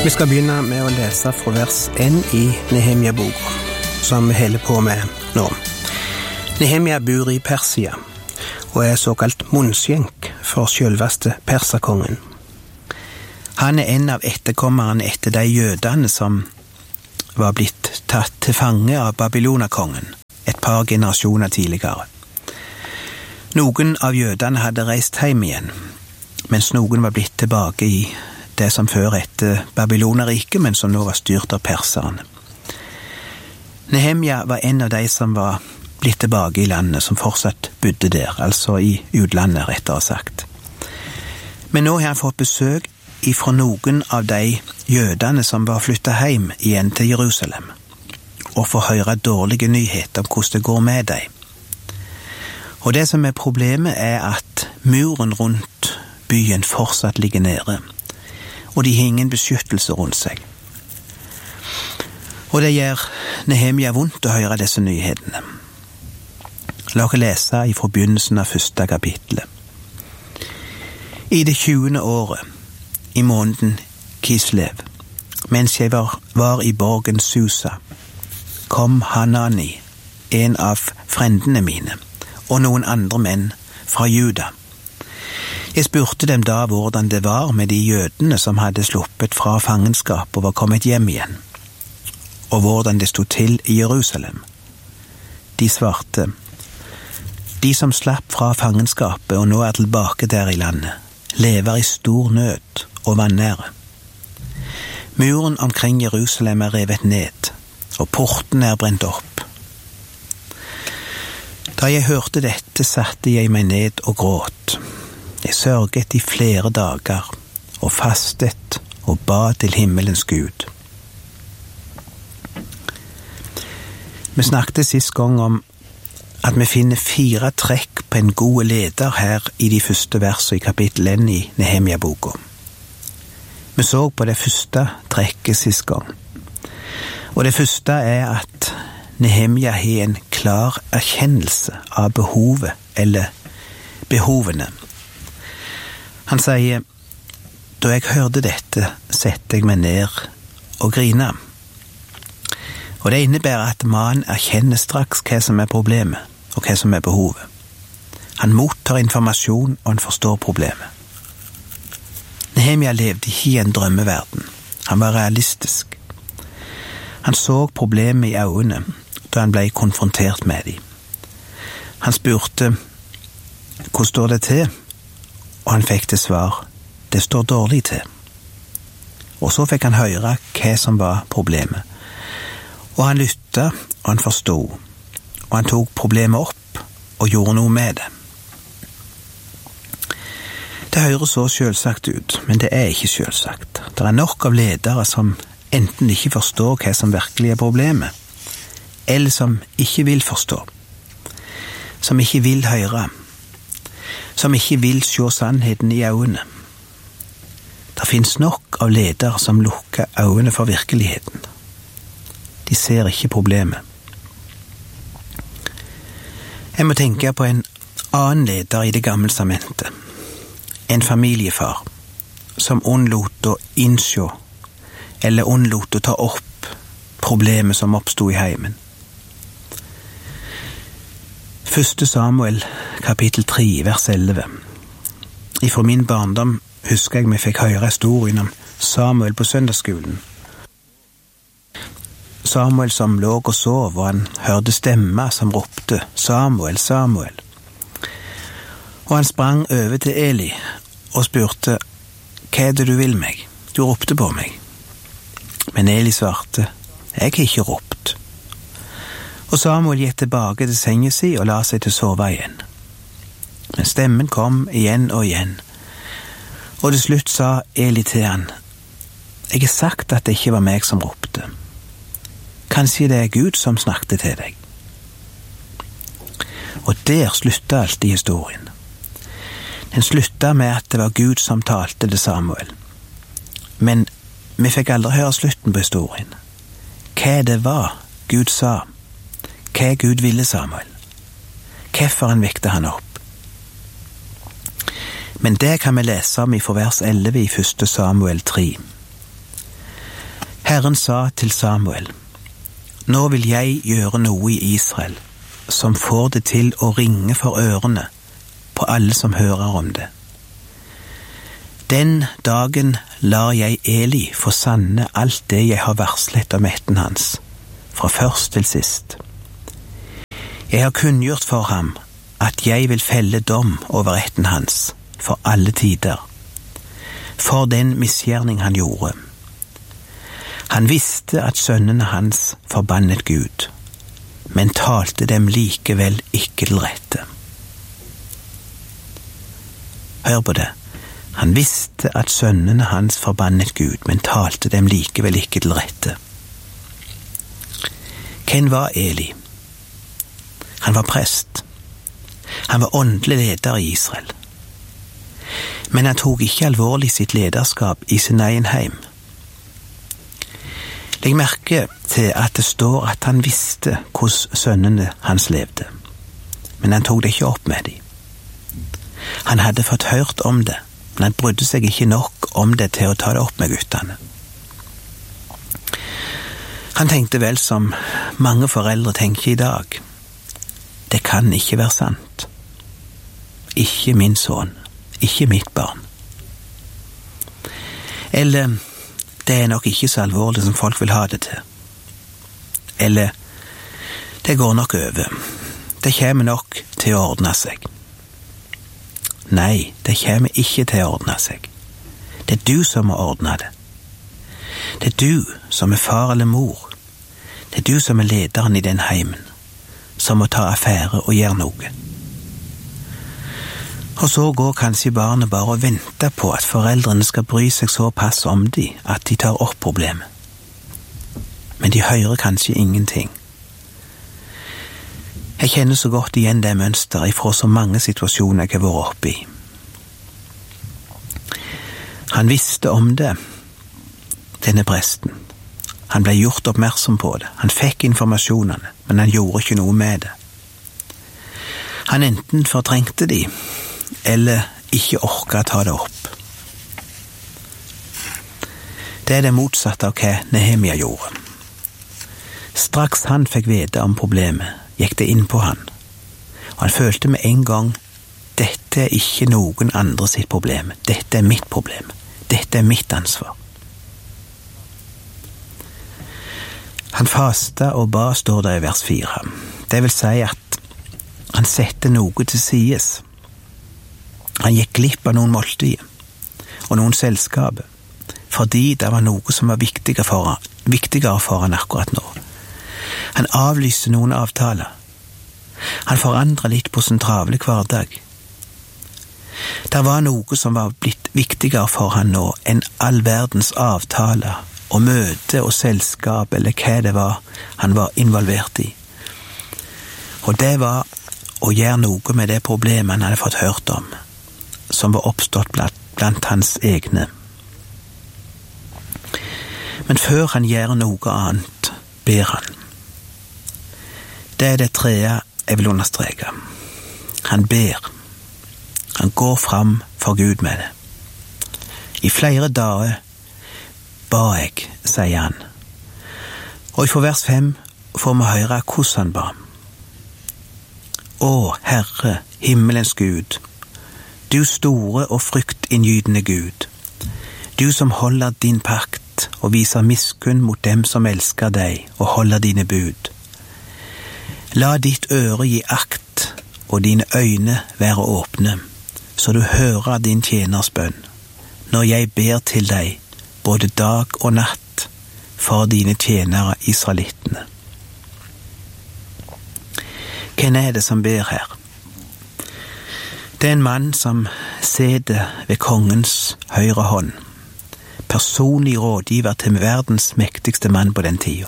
Vi skal begynne med å lese fra vers 1 i Nehemia-boka, som vi holder på med nå. Nehemia bor i Persia, og er såkalt munnskjenk for selveste perserkongen. Han er en av etterkommerne etter de jødene som var blitt tatt til fange av Babylonakongen et par generasjoner tidligere. Noen av jødene hadde reist hjem igjen, mens noen var blitt tilbake i det som før etter Babyloneriket, men som nå var styrt av perserne. Nehemia var en av de som var blitt tilbake i landet, som fortsatt bodde der, altså i utlandet, rettere sagt. Men nå har han fått besøk ifra noen av de jødene som var flyttet hjem igjen til Jerusalem, og får høre dårlige nyheter om hvordan det går med dem. Og det som er problemet er at muren rundt byen fortsatt ligger nede, og de har ingen beskyttelse rundt seg. Og det gjør Nehemia vondt å høre disse nyhetene. La oss lese fra begynnelsen av 1. kapittelet. I det 20. året, i måneden Kislev, mens jeg var i borgen Susa, kom Hanani, en av frendene mine, og noen andre menn fra Juda. Jeg spurte dem da hvordan det var med de jødene som hadde sluppet fra fangenskap og var kommet hjem igjen, og hvordan det stod til i Jerusalem. De svarte, de som slapp fra fangenskapet og nå er tilbake der i landet, lever i stor nød og vanære. Muren omkring Jerusalem er revet ned, og portene er brent opp. Da jeg hørte dette, satte jeg meg ned og gråt. Jeg sørget i flere dager, og fastet og ba til himmelens Gud. Vi snakket sist gang om at vi finner 4 trekk på en god leder her i de første versene i kapittel 1 i Nehemia-boka. Vi så på det første trekket sist gang. Og det første er at Nehemia har en klar erkjennelse av behovet, eller behovene. Han sier, da jeg hørte dette, sette jeg meg ned og grina. Og det innebærer at mannen erkjenner straks hva som er problemet, og hva som er behovet. Han mottar informasjon, og han forstår problemet. Nehemia levde ikke i en drømmeverden. Han var realistisk. Han så problemet i øynene, da han ble konfrontert med dem. Han spurte, hvor står det til? Og han fikk til svar, det står dårlig til. Og så fikk han høre hva som var problemet. Og han lyttet, og han forstod. Og han tok problemet opp, og gjorde noe med det. Det høres så selvsagt ut, men det er ikke selvsagt. Det er nok av ledere som enten ikke forstår hva som virkelig er problemet, eller som ikke vil forstå, som ikke vil høre, som ikke vil se sannheten i øynene. Det finnes nok av ledere som lukker øynene for virkeligheten. De ser ikke problemet. Jeg må tenke på en annen leder i det gamle testamentet. En familiefar som unnlot å innse eller unnlot å ta opp problemet som oppstod i heimen. 1. Samuel, kapittel 3, vers 11. Ifra min barndom husker jeg vi fikk høre historien om Samuel på søndagsskolen. Samuel som lå og sov, og han hørte stemmer som ropte, Samuel, Samuel. Og han sprang over til Eli og spurte, hva er det du vil meg? Du ropte på meg. Men Eli svarte, jeg har ikke ropt. Og Samuel gikk tilbake til sengen sin og la seg til sove igjen. Men stemmen kom igjen og igjen. Og til slutt sa Eli til han, jeg har sagt at det ikke var meg som ropte. Kanskje det er Gud som snakket til deg. Og der sluttet alltid historien. Den sluttet med at det var Gud som talte til Samuel. Men vi fikk aldri høre slutten på historien. Hva det var Gud sa, hva Gud ville Samuel. Hvorfor han vekte han opp. Men det kan vi lese om i vers 11 i 1. Samuel 3. Herren sa til Samuel, «Nå vil jeg gjøre noe i Israel, som får det til å ringe for ørene på alle som hører om det. Den dagen lar jeg Eli få sanne alt det jeg har varslet om ætten hans, fra først til sist. Jeg har kunngjort for ham at jeg vil felle dom over ætten hans for alle tider, for den misgjerning han gjorde. Han visste at sønnene hans forbannet Gud, men talte dem likevel ikke til rette. Hør på det. Han visste at sønnene hans forbannet Gud, men talte dem likevel ikke til rette. Hvem var Eli? Han var prest. Han var åndelig leder i Israel. Men han tok ikke alvorlig sitt lederskap i sin egen heim. Legg merke til at det står at han visste hvordan sønnene hans levde, men han tok det ikke opp med dem. Han hadde fått hørt om det, men han brydde seg ikke nok om det til å ta det opp med guttene. Han tenkte vel som mange foreldre tenker i dag. Det kan ikke være sant. Ikke min sønn, ikke mitt barn. Eller, det er nok ikke så alvorlig som folk vil ha det til. Eller, det går nok over. Det kommer nok til å ordne seg. Nei, det kommer ikke til å ordne seg. Det er du som må ordne det. Det er du som er far eller mor. Det er du som er lederen i den heimen, som må ta affære og gjøre noe. Og så går kanskje barnet bare og venter på at foreldrene skal bry seg såpass om de at de tar opp problemet. Men de hører kanskje ingenting. Jeg kjenner så godt igjen det mønsteret ifra så mange situasjoner jeg har vært oppe i. Han visste om det, denne presten. Han ble gjort oppmerksom på det. Han fikk informasjonene, men han gjorde ikke noe med det. Han enten fortrengte de, eller ikke orket å ta det opp. Det er det motsatte av hva Nehemia gjorde. Straks han fikk vite om problemet, gikk det inn på han, og han følte med en gang, dette er ikke noen andre sitt problem, dette er mitt problem, dette er mitt ansvar. Han fasta og ba, står det i vers 4. Det vil si at han sette noe til sides. Han gikk glipp av noen måltider og noen selskaper, fordi det var noe som var viktigere for han akkurat nå. Han avlyste noen avtaler. Han forandret litt på sin travle hverdag. Det var noe som var blitt viktigere for han nå enn all verdens avtaler og møte og selskap eller hva det var han var involvert i. Og det var å gjøre noe med det problemet han hadde fått hørt om, som var oppstått blant hans egne. Men før han gjør noe annet, ber han. Det er det tredje jeg vil understreke. Han ber. Han går fram for Gud med det. I flere dager ba jeg, sier han. Og i vers 5 får vi høre hvordan han ba. Å, Herre, himmelens Gud, du store og fryktinngytende Gud, du som holder din pakt og viser miskunn mot dem som elsker deg og holder dine bud. La ditt øre gi akt og dine øyne være åpne, så du hører din tjeners bønn, når jeg ber til deg både dag og natt for dine tjenere israelittene. Hvem er det som ber her? Det er en mann som sitter ved kongens høyre hånd, personlig rådgiver til verdens mektigste mann på den tiden.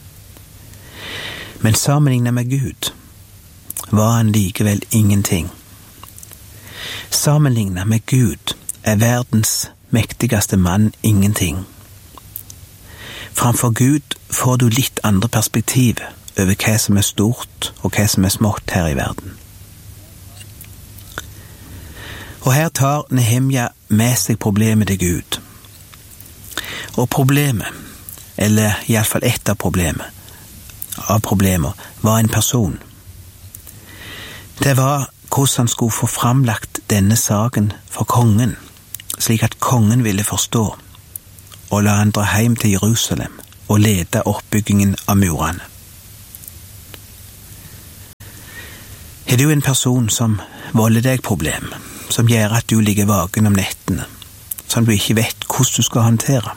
Men sammenlignet med Gud var han likevel ingenting. Sammenlignet med Gud er verdens mektigste mann ingenting. Framfor Gud får du litt andre perspektiv over hva som er stort og hva som er smått her i verden. Og her tar Nehemia med seg problemet til Gud. Og problemet, eller i alle fall ett av problemer, var en person. Det var hvordan han skulle få framlagt denne saken for kongen, slik at kongen ville forstå, og la han dra hjem til Jerusalem og lede oppbyggingen av murene. Er du en person som volder deg problem, som gjør at du ligger vaken om nettene, som du ikke vet hvordan du skal håndtere?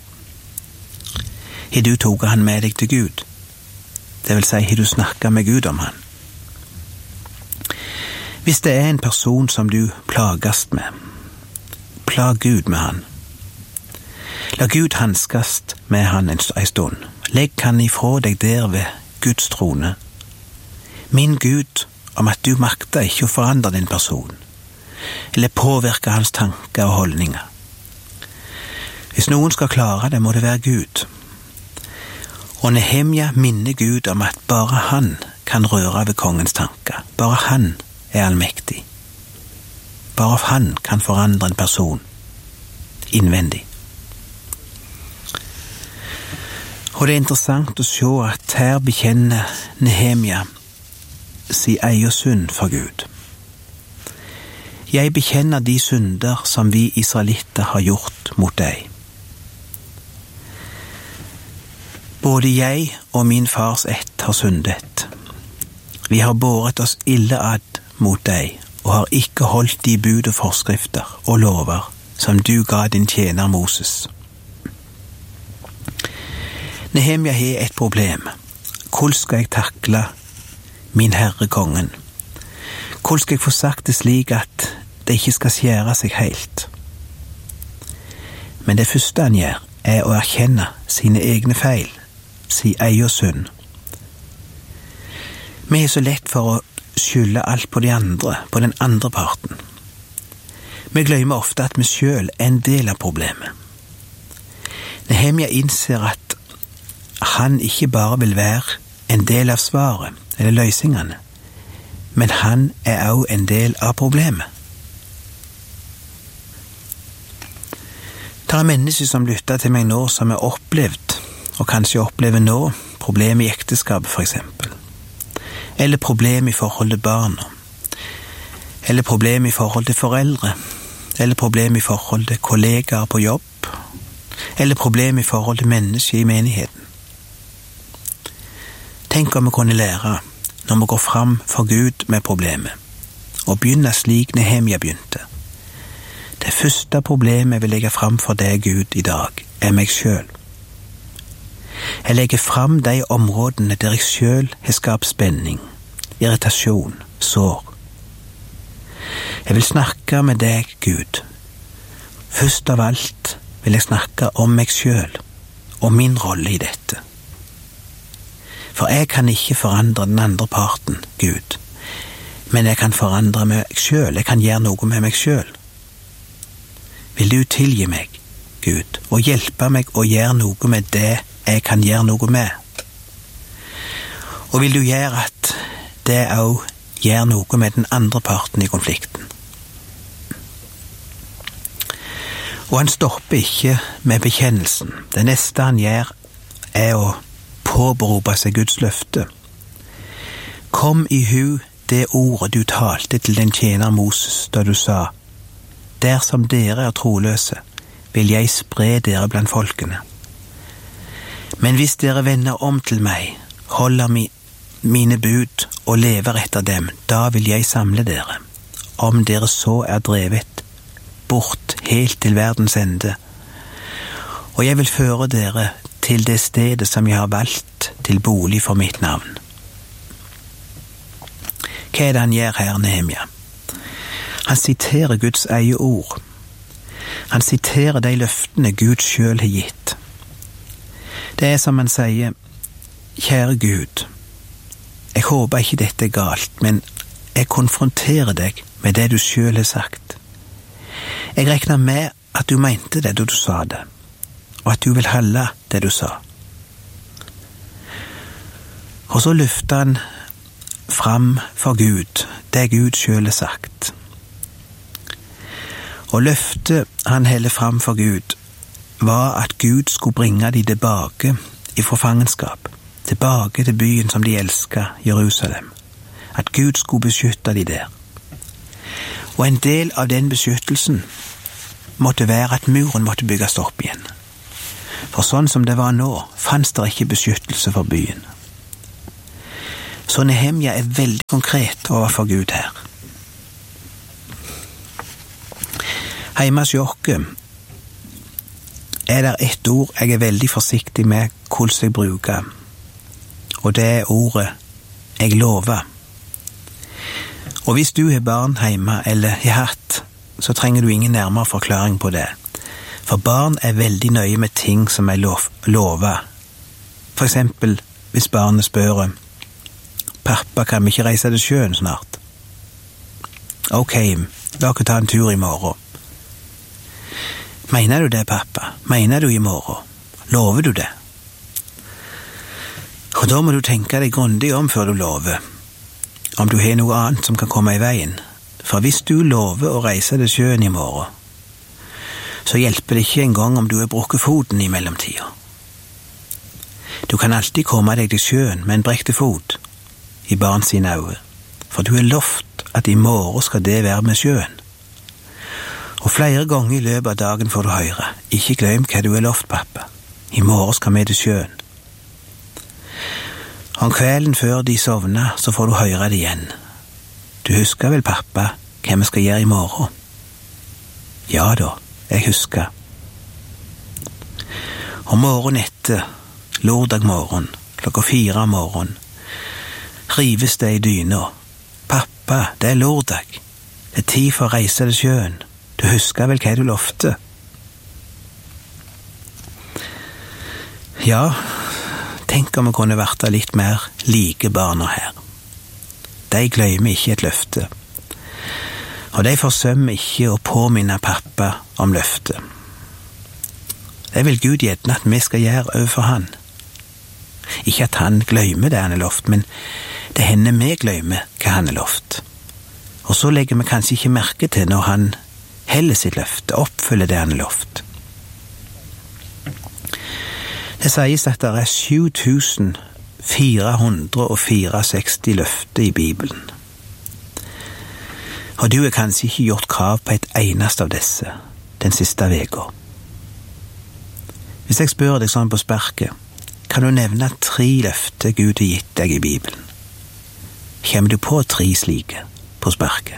Har du tatt han med deg til Gud? Det vil si, har du snakket med Gud om han? Hvis det er en person som du plagast med, plag Gud med han. La Gud hanskast med han en stund. Legg han ifra deg der ved Guds trone. Minn Gud om at du makter ikke å forandre den personen, eller påvirke hans tanker og holdninger. Hvis noen skal klare det, må det være Gud. Og Nehemja minner Gud om at bare han kan røre ved kongens tanker. Bare han er allmektig. Bare han kan forandre en person innvendig. Og det er interessant å se at her bekjenner Nehemja sin egen synd for Gud. Jeg bekjenner de synder som vi israelitter har gjort mot deg. Både jeg og min fars ett har syndet. Vi har båret oss ille ad mot deg, og har ikke holdt de bud og forskrifter og lover som du ga din tjener Moses. Nehemja har et problem. Hvordan skal jeg takle min herre kongen? Hvordan skal jeg få sagt det slik at det ikke skal skjære seg helt? Men det første han gjør, er å erkjenne sine egne feil, sin egen synd. Vi er så lett for å skylde alt på de andre, på den andre parten. Vi glemmer ofte at vi selv er en del av problemet. Nehemja innser at han ikke bare vil være en del av svaret eller løsningene, men han er også en del av problemet. Det er mennesker som lytter til meg nå som har opplevd, og kanskje opplever nå, problemer i ekteskapet for eksempel, eller problemer i forhold til barna, eller problemer i forhold til foreldre, eller problemer i forhold til kollegaer på jobb, eller problemer i forhold til mennesker i menigheten. Tenk om vi kunne lære, når vi går fram for Gud med problemet, og begynne slik Nehemja begynte. Det første problemet jeg vil legge fram for deg, Gud, i dag, er meg selv. Jeg legger fram de områdene der jeg selv har skapt spenning, irritasjon, sår. Jeg vil snakke med deg, Gud. Først av alt vil jeg snakke om meg selv, og min rolle i dette. For jeg kan ikke forandre den andre parten, Gud, men jeg kan forandre meg selv, jeg kan gjøre noe med meg selv. Vil du tilgi meg, Gud, og hjelpe meg å gjøre noe med det jeg kan gjøre noe med? Og vil du gjøre at det også gjør noe med den andre parten i konflikten? Og han stopper ikke med bekjennelsen. Det neste han gjør er å påberope seg Guds løfte. Kom i hu det ordet du talte til den tjener Moses da du sa, dersom dere er troløse, vil jeg spre dere blant folkene. Men hvis dere vender om til meg, holder mine bud og lever etter dem, da vil jeg samle dere, om dere så er drevet bort helt til verdens ende. Og jeg vil føre dere til det stedet som jeg har valgt til bolig for mitt navn. Hva er det han gjør her, Nehemja? Han siterer Guds eget ord. Han siterer de løftene Gud selv har gitt. Det er som han sier, kjære Gud, jeg håper ikke dette er galt, men jeg konfronterer deg med det du selv har sagt. Jeg regner med at du mente det da du sa det, og at du vil holde det du sa. Og så løfter han fram for Gud, det Gud selv har sagt. Og løftet han heller fram for Gud, var at Gud skulle bringe de tilbake ifra fangenskap, tilbake til byen som de elsket, Jerusalem. At Gud skulle beskytte de der. Og en del av den beskyttelsen måtte være at muren måtte bygges opp igjen. For sånn som det var nå, fanns det ikke beskyttelse for byen. Så Nehemja er veldig konkret overfor Gud her. Hjemme hos Jokke er det ett ord jeg er veldig forsiktig med hvordan jeg bruker, og det er ordet «jeg lover». Og hvis du har barn hjemme eller har hatt, så trenger du ingen nærmere forklaring på det. For barn er veldig nøye med ting som er lovet. For eksempel hvis barnet spør «Pappa, kan vi ikke reise til sjøen snart?» «Ok, la oss ta en tur i morgen». «Mener du det, pappa? Mener du i morgen? Lover du det?» Og da må du tenke deg grundig om før du lover, om du har noe annet som kan komme i veien. For hvis du lover å reise til sjøen i morgen, så hjelper det ikke engang om du har brukket foten i mellomtida. Du kan alltid komme deg til sjøen med en brekte fot i barn sine øyne, for du har lovt at i morgen skal det være med sjøen. Og flere ganger i løpet av dagen får du høre, ikke glem hva du har lovt, pappa. I morgen skal vi til sjøen. Om kvelden før de sovner, så får du høre det igjen. Du husker vel, pappa, hva vi skal gjøre i morgen? Ja da, jeg husker. Og morgen etter, lørdag morgen, 4:00 om morgenen, rives det i dyna. Pappa, det er lørdag. Det er tid for å reise til sjøen. Du husker vel hva du lovte? Ja, tenk om vi kunne vært litt mer like barna her. De glemmer ikke et løfte, og de forsømmer ikke å påminne pappa om løftet. Det vil Gud gjerne at vi skal gjøre overfor han. Ikke at han glemmer det han har lovt, men det hender vi glemmer hva han har lovt. Og så legger vi kanskje ikke merke til når han heller sitt løfte, oppfyller det han har lovt. Det sies at det er 7464 løfter i Bibelen. Og du har kanskje ikke gjort krav på et eneste av disse den siste veka. Hvis jeg spør deg sånn på sparket, kan du nevne 3 løfter Gud har gitt deg i Bibelen? Kommer du på 3 slike på sparket?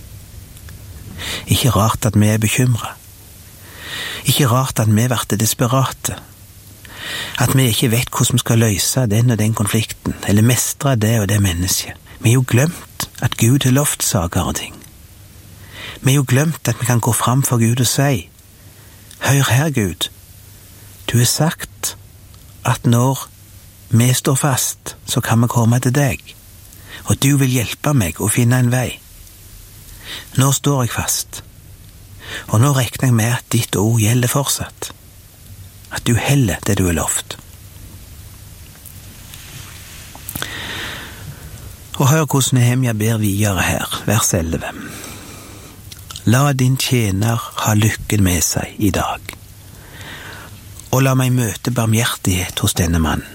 Ikke rart at vi er bekymret. Ikke rart at vi blir desperate. At vi ikke vet hvordan vi skal løse den og den konflikten, eller mestre det og det mennesket. Vi har jo glemt at Gud har lovt saker og ting. Vi har jo glemt at vi kan gå fram for Gud og si, «Hør her, Gud, du har sagt at når vi står fast, så kan vi komme til deg, og du vil hjelpe meg å finne en vei. Nå står jeg fast, og nå regner jeg med at ditt ord gjelder fortsatt, at du heller det du har lovt.» Og hør hvordan Nehemja ber videre her, vers 11. «La din tjener ha lykken med seg i dag, og la meg møte barmhjertighet hos denne mannen.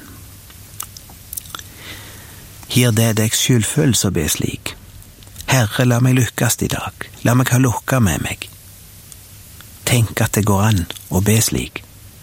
Gir det deg skyldfølelse å be slik? Herre, la meg lykkes i dag, la meg ha lukka med meg. Tenk at det går an å be slik.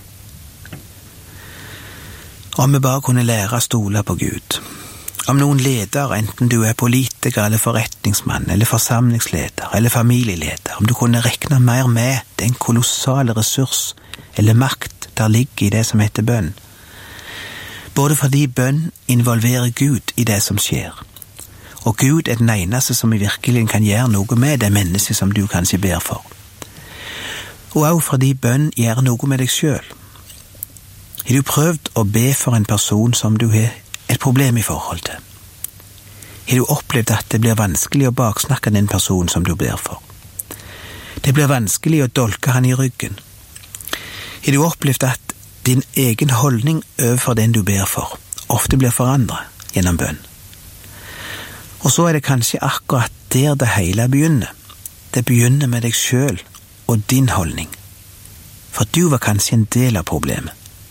Om vi bare kunne lære å stole på Gud. Om noen leder, enten du er politiker eller forretningsmann, eller forsamlingsleder, eller familieleder, om du kunne rekne mer med den kolossale ressurs eller makt der ligger i det som heter bønn. Både fordi bønn involverer Gud i det som skjer, og Gud er den eneste som i virkelig kan gjøre noe med det mennesket som du kanskje ber for. Og også fordi bønn gjør noe med deg selv. Har du prøvd å be for en person som du har et problem i forhold til? Har du opplevd at det blir vanskelig å baksnakke den personen som du ber for? Det blir vanskelig å dolke han i ryggen. Har du opplevd at din egen holdning overfor den du ber for ofte blir forandret gjennom bønn? Og så er det kanskje akkurat der det hele begynner. Det begynner med deg selv og din holdning. for du var kanskje en del av problemet.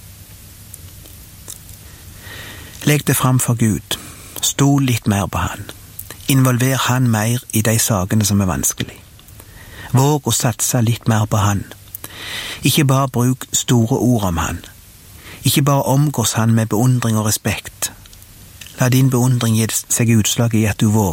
Legg det fram for Gud. Stol litt mer på han. Involver han mer i de sakene som er vanskelig. Våg å satse litt mer på han. Ikke bare bruk store ord om han. Ikke bare omgås han med beundring og respekt. La din beundring gi seg utslag i at du våger